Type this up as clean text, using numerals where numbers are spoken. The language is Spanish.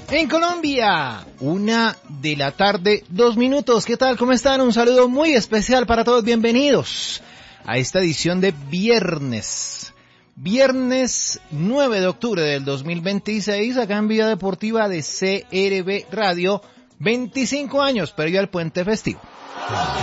En Colombia, 1:02 p.m. ¿Qué tal? ¿Cómo están? Un saludo muy especial para todos. Bienvenidos a esta edición de viernes 9 de octubre del 2026, acá en Vida Deportiva de CRB Radio. 25 años previo al puente festivo.